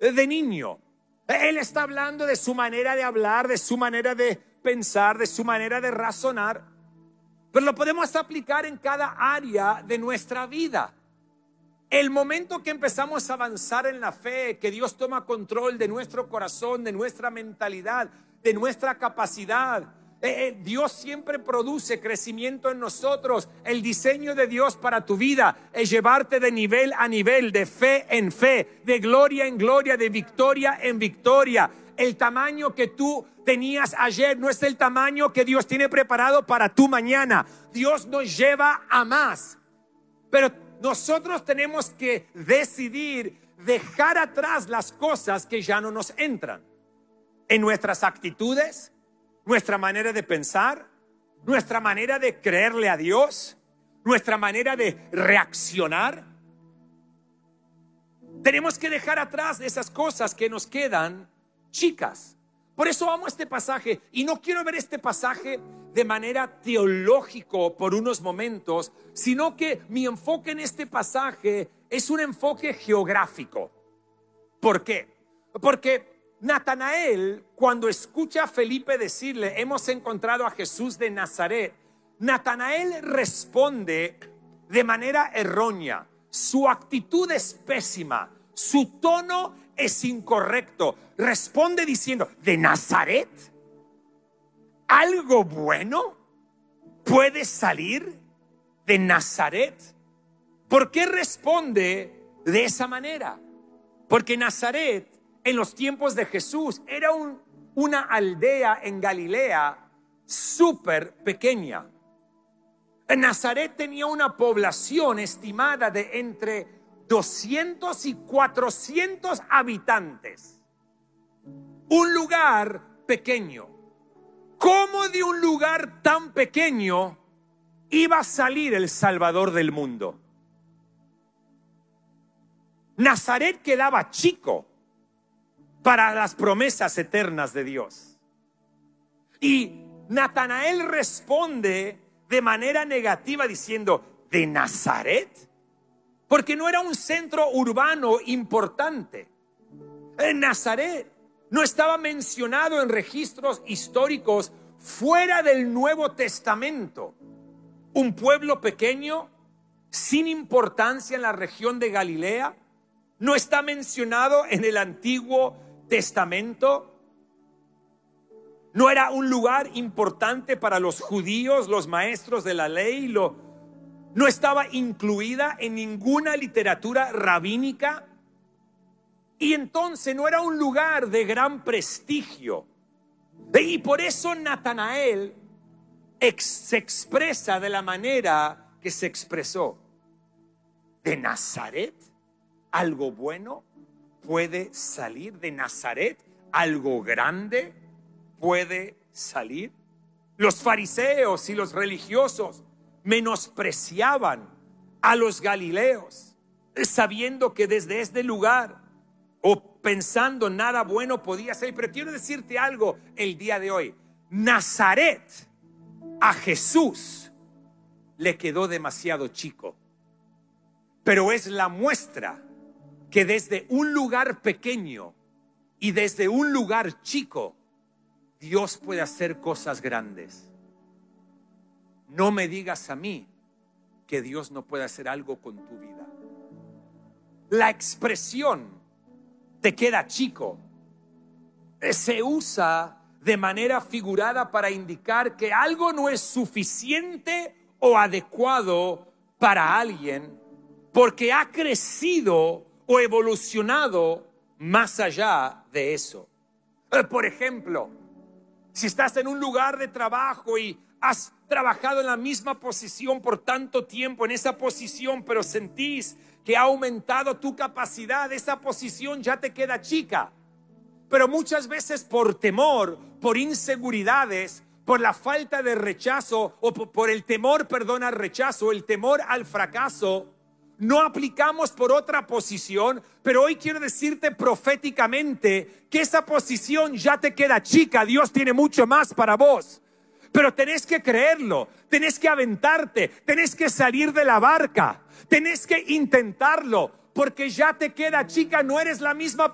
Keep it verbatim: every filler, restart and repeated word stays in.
de niño. Él está hablando de su manera de hablar, de su manera de pensar, de su manera de razonar. Pero lo podemos aplicar en cada área de nuestra vida. El momento que empezamos a avanzar en la fe, que Dios toma control de nuestro corazón, de nuestra mentalidad, de nuestra capacidad, eh, Dios siempre produce crecimiento en nosotros. El diseño de Dios para tu vida es llevarte de nivel a nivel, de fe en fe, de gloria en gloria, de victoria en victoria. El tamaño que tú tenías ayer no es el tamaño que Dios tiene preparado para tu mañana. Dios nos lleva a más, pero nosotros tenemos que decidir dejar atrás las cosas que ya no nos entran en nuestras actitudes, nuestra manera de pensar, nuestra manera de creerle a Dios, nuestra manera de reaccionar. Tenemos que dejar atrás esas cosas que nos quedan chicas. Por eso amo este pasaje y no quiero ver este pasaje de manera teológico por unos momentos, sino que mi enfoque en este pasaje es un enfoque geográfico. ¿Por qué? Porque Natanael, cuando escucha a Felipe decirle, hemos encontrado a Jesús de Nazaret, Natanael responde de manera errónea. Su actitud es pésima, su tono es incorrecto. Responde diciendo, ¿de Nazaret? ¿Algo bueno puede salir de Nazaret? ¿Por qué responde de esa manera? Porque Nazaret, en los tiempos de Jesús, era un, una aldea en Galilea súper pequeña. En Nazaret tenía una población estimada de entre doscientos y cuatrocientos habitantes. Un lugar pequeño. ¿Cómo de un lugar tan pequeño iba a salir el Salvador del mundo? Nazaret quedaba chico para las promesas eternas de Dios. Y Natanael responde de manera negativa diciendo, ¿de Nazaret? Porque no era un centro urbano importante. En Nazaret no estaba mencionado en registros históricos fuera del Nuevo Testamento. Un pueblo pequeño, sin importancia en la región de Galilea, no está mencionado en el Antiguo Testamento. No era un lugar importante para los judíos, los maestros de la ley. Lo, no estaba incluida en ninguna literatura rabínica. Y entonces no era un lugar de gran prestigio. Y por eso Natanael ex, se expresa de la manera que se expresó. ¿De Nazaret algo bueno puede salir? ¿De Nazaret algo grande puede salir? Los fariseos y los religiosos menospreciaban a los galileos, sabiendo que desde este lugar o pensando nada bueno podía ser. Pero quiero decirte algo el día de hoy. Nazaret a Jesús le quedó demasiado chico, pero es la muestra que desde un lugar pequeño y desde un lugar chico Dios puede hacer cosas grandes. No me digas a mí que Dios no puede hacer algo con tu vida. La expresión te queda chico se usa de manera figurada para indicar que algo no es suficiente o adecuado para alguien porque ha crecido o evolucionado más allá de eso. Por ejemplo, si estás en un lugar de trabajo y has trabajado en la misma posición por tanto tiempo, en esa posición, pero sentís que ha aumentado tu capacidad, esa posición ya te queda chica. Pero muchas veces por temor, por inseguridades, por la falta de rechazo o por el temor, perdón, al rechazo, el temor al fracaso, no aplicamos por otra posición. Pero hoy quiero decirte proféticamente que esa posición ya te queda chica. Dios tiene mucho más para vos. Pero tenés que creerlo, tenés que aventarte, tenés que salir de la barca, tenés que intentarlo, porque ya te queda chica, no eres la misma